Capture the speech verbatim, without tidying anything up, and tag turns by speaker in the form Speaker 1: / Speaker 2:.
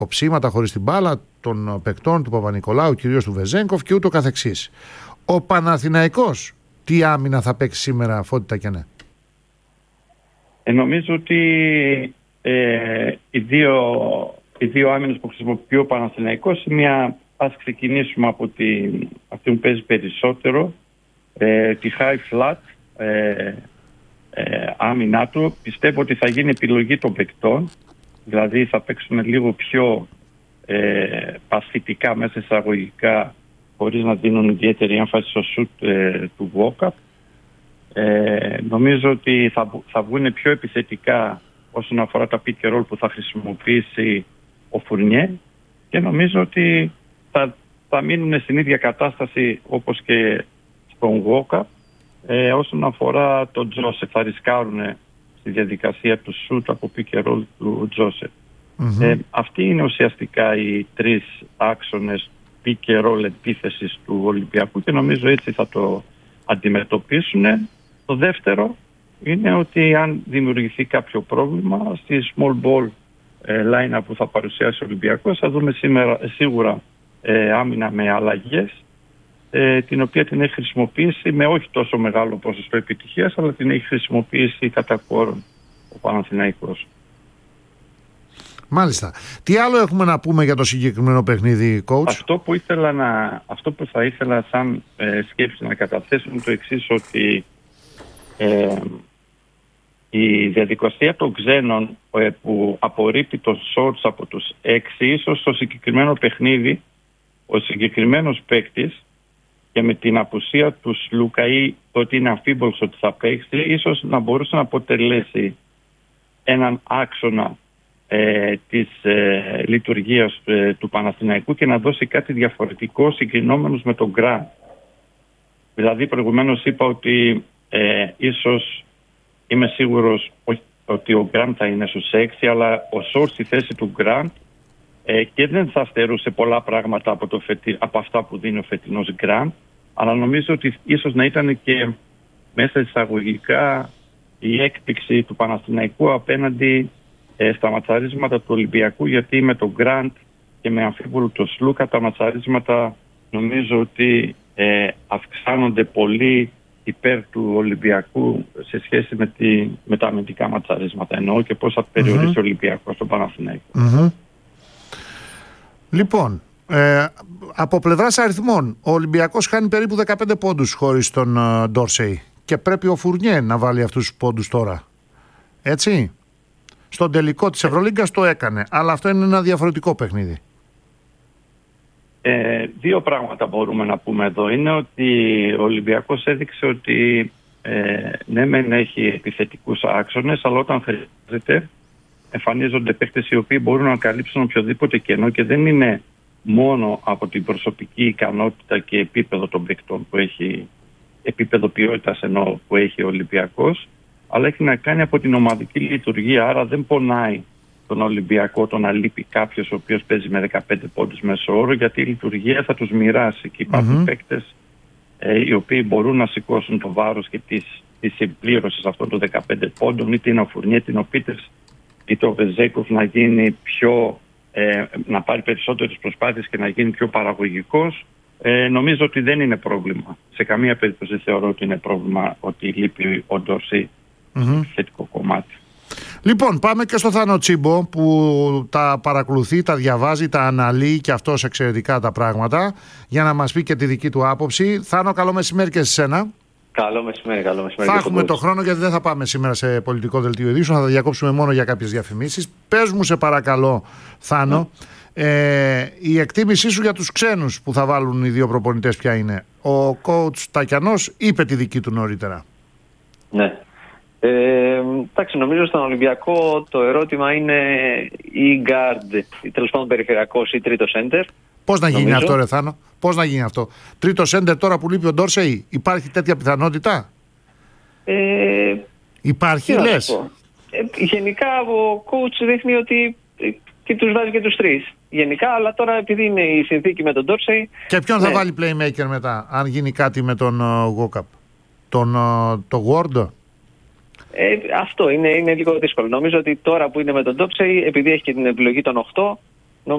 Speaker 1: οψίματα χωρίς την μπάλα των παικτών του Παπα-Νικολάου, κυρίως του Βεζένκοφ και ούτω καθεξής. Ο Παναθηναϊκός τι άμυνα θα παίξει σήμερα, Φώτη Τακιανέ?
Speaker 2: Ε, νομίζω ότι ε, οι, δύο, οι δύο άμυνες που χρησιμοποιεί ο Παναθηναϊκός, μια, ας ξεκινήσουμε από τη, αυτή που παίζει περισσότερο, ε, τη high flat ε, ε, άμυνά του. Πιστεύω ότι θα γίνει επιλογή των παικτών, δηλαδή θα παίξουν λίγο πιο ε, πασχετικά μέσα εισαγωγικά, χωρίς να δίνουν ιδιαίτερη έμφαση στο σουτ ε, του Βόκαπ. Ε, νομίζω ότι θα, θα βγουν πιο επιθετικά όσον αφορά τα pick and roll που θα χρησιμοποιήσει ο Φουρνιέ, και νομίζω ότι θα, θα μείνουν στην ίδια κατάσταση όπως και στον Βόκαπ. Ε, όσον αφορά τον Τζόσεφ, θα ρισκάρουν στη διαδικασία του σουτ από pick and roll του Τζόσεφ. Mm-hmm. Ε, αυτοί είναι ουσιαστικά οι τρεις άξονες pick and roll επίθεσης του Ολυμπιακού και νομίζω έτσι θα το αντιμετωπίσουν. Το δεύτερο είναι ότι αν δημιουργηθεί κάποιο πρόβλημα στη small ball ε, line που θα παρουσιάσει ο Ολυμπιακός, θα δούμε σήμερα, σίγουρα ε, άμυνα με αλλαγές, ε, την οποία την έχει χρησιμοποιήσει με όχι τόσο μεγάλο ποσοστό επιτυχίας, αλλά την έχει χρησιμοποιήσει κατά κόρον ο Παναθηναϊκός.
Speaker 1: Μάλιστα. Τι άλλο έχουμε να πούμε για το συγκεκριμένο παιχνίδι, coach?
Speaker 2: Αυτό που, ήθελα να, αυτό που θα ήθελα σαν ε, σκέψη να καταθέσω είναι το εξής, ότι ε, η διαδικασία των ξένων ε, που απορρίπτει το shorts από τους έξι, ίσως στο συγκεκριμένο παιχνίδι ο συγκεκριμένος παίκτης, και με την απουσία του Σλούκα ή το ότι είναι αμφίβολος ότι θα παίξει, ίσως να μπορούσε να αποτελέσει έναν άξονα ε, της ε, λειτουργίας ε, του Παναθηναϊκού και να δώσει κάτι διαφορετικό συγκρινόμενος με τον Γκραντ. Δηλαδή προηγουμένως είπα ότι ε, ίσως είμαι σίγουρος ότι ο Γκραντ θα είναι στους έξι, αλλά ο Σόρ στη θέση του Γκραντ ε, και δεν θα στερούσε πολλά πράγματα από, το φετι... από αυτά που δίνει ο φετινός Γκραντ, αλλά νομίζω ότι ίσως να ήταν και μέσα εισαγωγικά η έκπληξη του Παναθηναϊκού απέναντι ε, στα ματσαρίσματα του Ολυμπιακού, γιατί με τον Γκραντ και με αμφίβολο του Σλούκα τα ματσαρίσματα νομίζω ότι ε, αυξάνονται πολύ υπέρ του Ολυμπιακού σε σχέση με, τη, με τα αμυντικά ματσαρίσματα. Εννοώ και πώς θα περιορίσει mm-hmm. ο Ολυμπιακός στον Παναθηναϊκό.
Speaker 1: Mm-hmm. Λοιπόν, ε, από πλευράς αριθμών, ο Ολυμπιακός χάνει περίπου δεκαπέντε πόντους χωρίς τον Ντόρσεϊ και πρέπει ο Φουρνιέ να βάλει αυτούς τους πόντους τώρα. Έτσι. Στον τελικό της Ευρωλίγκας το έκανε, αλλά αυτό είναι ένα διαφορετικό παιχνίδι.
Speaker 2: Ε, δύο πράγματα μπορούμε να πούμε εδώ. Είναι ότι ο Ολυμπιακός έδειξε ότι ε, ναι μεν έχει επιθετικούς άξονες, αλλά όταν χρειάζεται εμφανίζονται παίκτες οι οποίοι μπορούν να καλύψουν οποιοδήποτε κενό, και δεν είναι μόνο από την προσωπική ικανότητα και επίπεδο των παίκτων που έχει, επίπεδο ποιότητας εννοώ που έχει ο Ολυμπιακός, αλλά έχει να κάνει από την ομαδική λειτουργία. Άρα δεν πονάει τον Ολυμπιακό το να λείπει κάποιος ο οποίος παίζει με δεκαπέντε πόντους μέσο όρο, γιατί η λειτουργία θα τους μοιράσει και υπάρχουν mm-hmm. παίκτες ε, οι οποίοι μπορούν να σηκώσουν το βάρος και της, της συμπλήρωσης αυτών των δεκαπέντε πόντων, είτε είναι ο Φουρνιέ, είτε είναι ο Πίτερς, είτε ο Βεζέκοφ, να γίνει πιο, ε, να πάρει περισσότερες προσπάθειες και να γίνει πιο παραγωγικός. Ε, νομίζω ότι δεν είναι πρόβλημα. Σε καμία περίπτωση θεωρώ ότι είναι πρόβλημα ότι λείπει ο Ντόρσεϊ mm-hmm. θετικό κομμάτι.
Speaker 1: Λοιπόν, πάμε και στο Θάνο Τσίμπο που τα παρακολουθεί, τα διαβάζει, τα αναλύει και αυτός εξαιρετικά τα πράγματα, για να μας πει και τη δική του άποψη. Θάνο, καλό μεσημέρι και σε σένα.
Speaker 3: Καλό μεσημέρι, καλό μεσημέρι.
Speaker 1: Θα έχουμε το χρόνο, γιατί δεν θα πάμε σήμερα σε πολιτικό δελτίο ειδήσεων, θα τα διακόψουμε μόνο για κάποιες διαφημίσεις. Πες μου σε παρακαλώ, Θάνο, ναι. ε, η εκτίμησή σου για τους ξένους που θα βάλουν οι δύο προπονητές ποια είναι? Ο coach Τακιανός είπε τη δική του νωρίτερα.
Speaker 3: Ναι. Ε, εντάξει, νομίζω στον Ολυμπιακό το ερώτημα είναι ή guard, ή τέλος πάντων περιφερειακός ή τρίτο center.
Speaker 1: Πώς να γίνει νομίζω. αυτό, ρε Θάνο, πώς να γίνει αυτό? Τρίτο center τώρα που λείπει ο Ντόρσεϊ, υπάρχει τέτοια πιθανότητα?
Speaker 3: Ε,
Speaker 1: υπάρχει, λες?
Speaker 3: Ε, γενικά ο coach δείχνει ότι και τους βάζει και τους τρεις. Γενικά, αλλά τώρα επειδή είναι η συνθήκη με τον Ντόρσεϊ.
Speaker 1: Και ποιον
Speaker 3: ναι.
Speaker 1: θα βάλει playmaker μετά, αν γίνει κάτι με τον Γόκαπ? Uh, τον uh, το Ward?
Speaker 3: Ε, αυτό είναι, είναι λίγο δύσκολο. Νομίζω ότι τώρα που είναι με τον Ντόρσεϊ, επειδή έχει και την επιλογή των οκτώ,